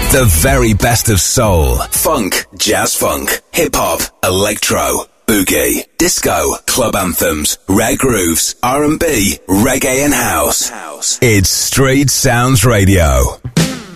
The very best of soul, funk, jazz funk, hip-hop, electro, boogie, disco, club anthems, rare grooves, R&B, reggae and house. It's Street Sounds Radio.